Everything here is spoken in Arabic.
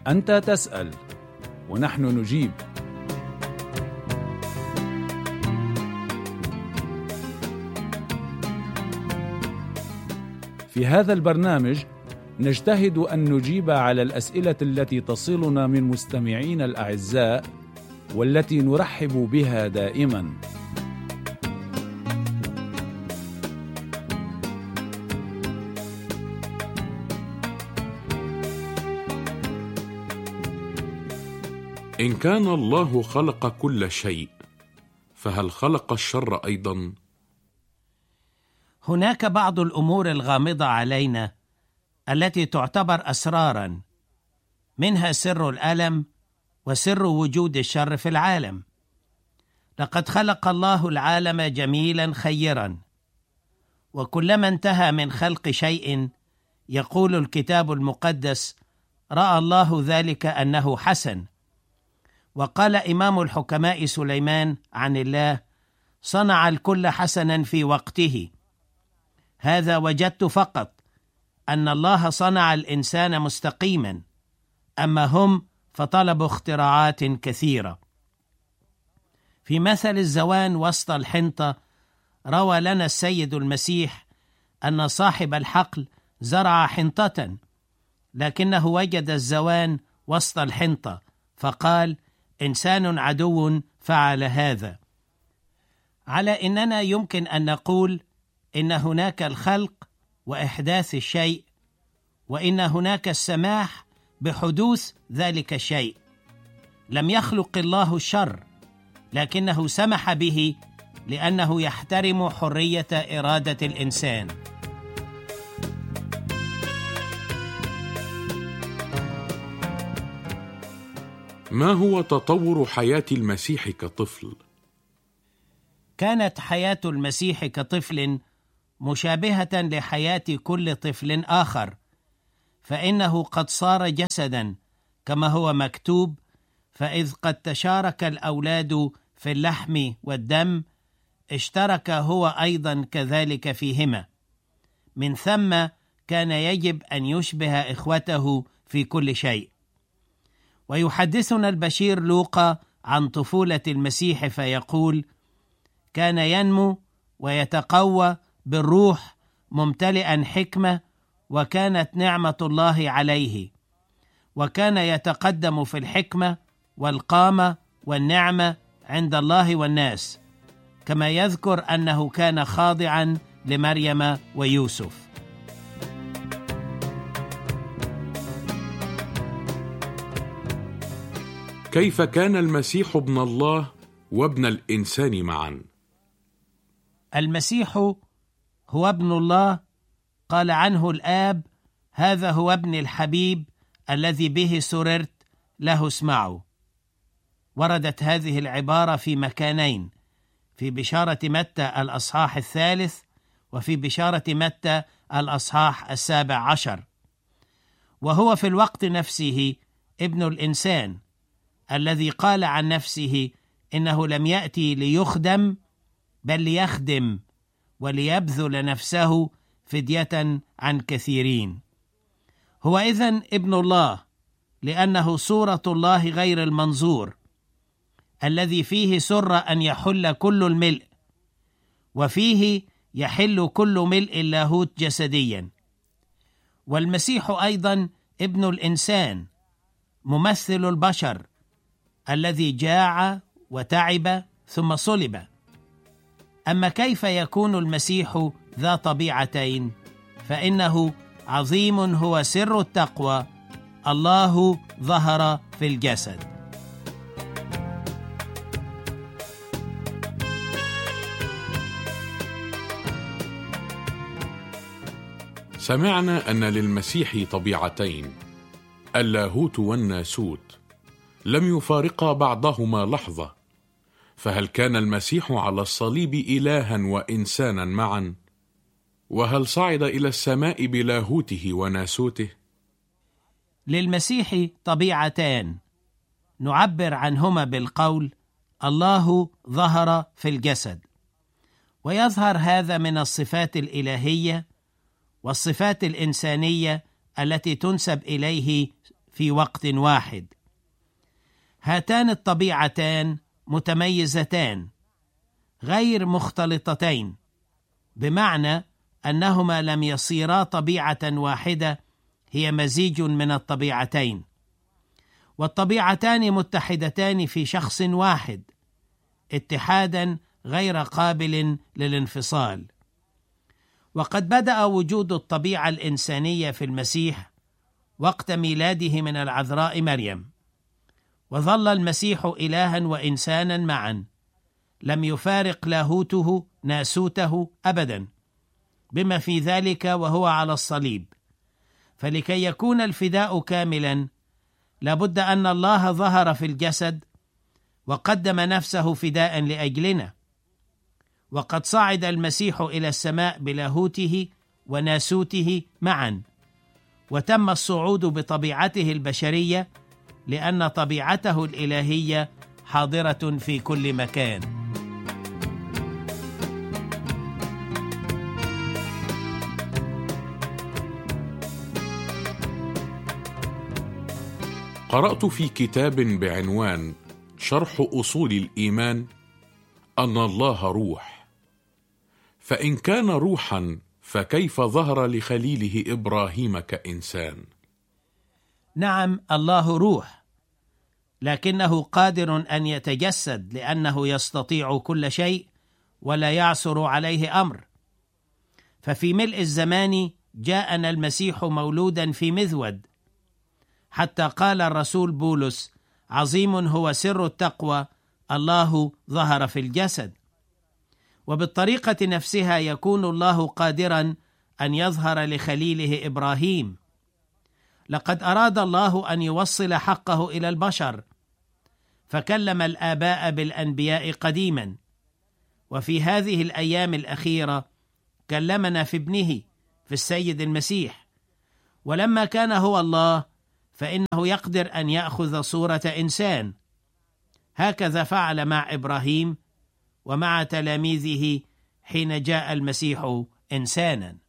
أنت تسأل ونحن نجيب. في هذا البرنامج نجتهد أن نجيب على الأسئلة التي تصلنا من مستمعينا الأعزاء والتي نرحب بها دائما. إن كان الله خلق كل شيء، فهل خلق الشر أيضا؟ هناك بعض الأمور الغامضة علينا التي تعتبر أسراراً، منها سر الألم وسر وجود الشر في العالم. لقد خلق الله العالم جميلاً خيراً، وكلما انتهى من خلق شيء يقول الكتاب المقدس: رأى الله ذلك أنه حسن. وقال إمام الحكماء سليمان عن الله: صنع الكل حسناً في وقته. هذا وجدت فقط أن الله صنع الإنسان مستقيما، أما هم فطلبوا اختراعات كثيرة. في مثل الزوان وسط الحنطة روى لنا السيد المسيح أن صاحب الحقل زرع حنطة، لكنه وجد الزوان وسط الحنطة فقال: إنسان عدو فعل هذا. على إننا يمكن أن نقول إن هناك الخلق وإحداث الشيء، وإن هناك السماح بحدوث ذلك الشيء. لم يخلق الله الشر، لكنه سمح به لأنه يحترم حرية إرادة الإنسان. ما هو تطور حياة المسيح كطفل؟ كانت حياة المسيح كطفل مشابهة لحياة كل طفل آخر، فإنه قد صار جسدا كما هو مكتوب: فإذ قد تشارك الأولاد في اللحم والدم اشترك هو أيضا كذلك فيهما. من ثم كان يجب أن يشبه إخوته في كل شيء. ويحدثنا البشير لوقا عن طفولة المسيح فيقول: كان ينمو ويتقوى بالروح ممتلئا حكمة، وكانت نعمة الله عليه، وكان يتقدم في الحكمة والقامة والنعمة عند الله والناس، كما يذكر أنه كان خاضعا لمريم ويوسف. كيف كان المسيح ابن الله وابن الإنسان معا؟ المسيح هو ابن الله، قال عنه الآب: هذا هو ابن الحبيب الذي به سررت، له اسمعوا. وردت هذه العبارة في مكانين: في بشارة متى الأصحاح 3، وفي بشارة متى الأصحاح 17. وهو في الوقت نفسه ابن الإنسان الذي قال عن نفسه إنه لم يأتي ليخدم بل ليخدم وليبذل نفسه فدية عن كثيرين. هو إذن ابن الله لأنه صورة الله غير المنظور، الذي فيه سر أن يحل كل الملء، وفيه يحل كل ملء اللاهوت جسديا. والمسيح أيضا ابن الإنسان، ممثل البشر، الذي جاع وتعب ثم صلب. أما كيف يكون المسيح ذا طبيعتين؟ فإنه عظيم هو سر التقوى، الله ظهر في الجسد. سمعنا أن للمسيح طبيعتين، اللاهوت والناسوت، لم يفارقا بعضهما لحظة. فهل كان المسيح على الصليب إلها وإنسانا معا؟ وهل صعد إلى السماء بلاهوته وناسوته؟ للمسيح طبيعتان نعبر عنهما بالقول: الله ظهر في الجسد. ويظهر هذا من الصفات الإلهية والصفات الإنسانية التي تنسب إليه في وقت واحد. هاتان الطبيعتان متميزتان غير مختلطتين، بمعنى أنهما لم يصيرا طبيعة واحدة، هي مزيج من الطبيعتين، والطبيعتان متحدتان في شخص واحد اتحادا غير قابل للانفصال. وقد بدأ وجود الطبيعة الإنسانية في المسيح وقت ميلاده من العذراء مريم، وظل المسيح إلها وإنسانا معا، لم يفارق لاهوته ناسوته أبدا، بما في ذلك وهو على الصليب. فلكي يكون الفداء كاملا لابد أن الله ظهر في الجسد وقدم نفسه فداء لأجلنا. وقد صعد المسيح إلى السماء بلاهوته وناسوته معا، وتم الصعود بطبيعته البشرية لأن طبيعته الإلهية حاضرة في كل مكان. قرأت في كتاب بعنوان شرح أصول الإيمان أن الله روح، فإن كان روحا فكيف ظهر لخليله إبراهيم كإنسان؟ نعم، الله روح، لكنه قادر أن يتجسد لأنه يستطيع كل شيء ولا يعثر عليه أمر. ففي ملء الزمان جاءنا المسيح مولودا في مذود، حتى قال الرسول بولس: عظيم هو سر التقوى، الله ظهر في الجسد. وبالطريقة نفسها يكون الله قادرا أن يظهر لخليله إبراهيم. لقد أراد الله أن يوصل حقه إلى البشر، فكلم الآباء بالأنبياء قديما، وفي هذه الأيام الأخيرة كلمنا في ابنه في السيد المسيح. ولما كان هو الله فإنه يقدر أن يأخذ صورة إنسان. هكذا فعل مع إبراهيم ومع تلاميذه حين جاء المسيح إنسانا.